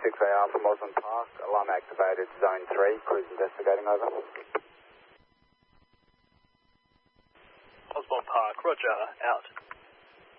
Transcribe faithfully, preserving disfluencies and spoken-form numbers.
six A Alpha Muslim Park, alarm activated, zone three, cruise investigating, over. Osborne Park, roger, out.